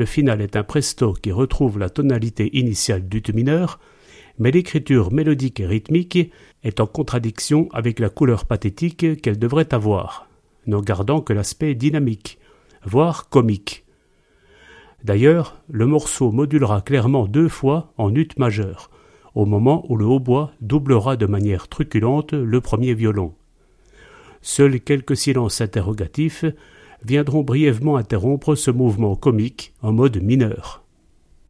Le final est un presto qui retrouve la tonalité initiale d'ut mineur, mais l'écriture mélodique et rythmique est en contradiction avec la couleur pathétique qu'elle devrait avoir, n'en gardant que l'aspect dynamique, voire comique. D'ailleurs, le morceau modulera clairement 2 fois en ut majeur, au moment où le hautbois doublera de manière truculente le premier violon. Seuls quelques silences interrogatifs viendront brièvement interrompre ce mouvement comique en mode mineur.